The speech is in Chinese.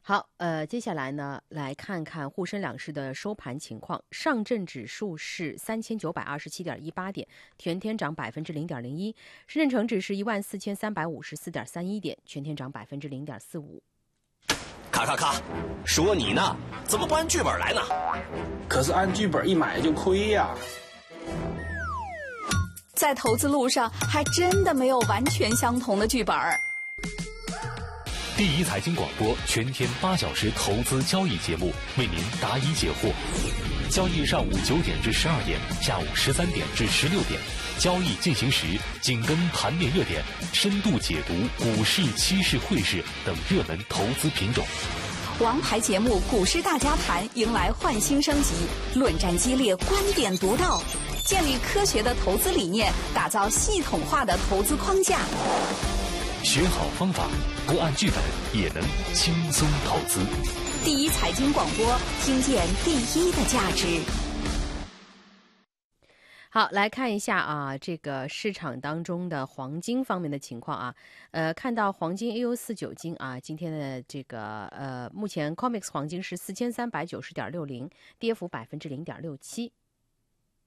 好，接下来呢，来看看沪深两市的收盘情况。上证指数是3927.18点，全天涨0.01%；深圳成指是14354.31点，全天涨0.45%。 咔，说你呢，怎么不按剧本来呢？ 可是按剧本一买就亏呀。 在投资路上，还真的没有完全相同的剧本。 第一财经广播全天8小时投资交易节目，为您答疑解惑。交易上午9点至12点，下午13点至16点。交易进行时，紧跟盘面热点，深度解读股市、期市、汇市等热门投资品种。 王牌节目《股市大家谈》迎来焕新升级，论战激烈，观点独到，建立科学的投资理念，打造系统化的投资框架。 学好方法，不按剧本也能轻松投资。 第一财经广播，听见第一的价值。 好，来看一下啊，这个市场当中的黄金方面的情况啊，看到黄金 AU49金啊，今天的这个目前 COMEX 黄金是4390.60，跌幅0.67%。